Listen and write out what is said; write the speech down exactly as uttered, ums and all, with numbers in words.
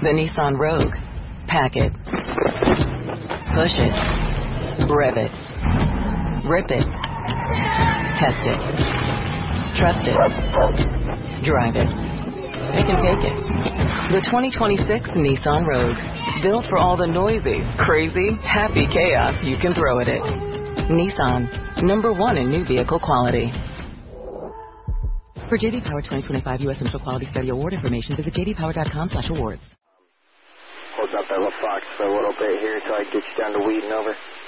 The Nissan Rogue. Pack it. Push it. Rev it. Rip it. Test it. Trust it. Drive it. It can take it. The twenty twenty-six Nissan Rogue. Built for all the noisy, crazy, happy chaos you can throw at it. Nissan. Number one in new vehicle quality. For J D Power twenty twenty-five U S Central Quality Study Award information, visit j d power dot com slash awards. Hold up that little fox for a little bit here until I get you down to Wheaton, over.